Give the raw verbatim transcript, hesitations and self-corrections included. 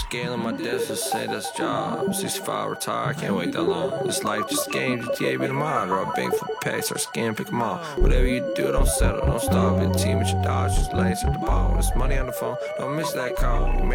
scaling my debts, just say that's job. sixty-five retire, can't wait that long. This life just a game, G T A be the mod. Drop bank for pay, start scamming, pick them all. Whatever you do, don't settle, don't stop it. Team with your dogs, just lanes at the ball. There's money on the phone, don't miss that call.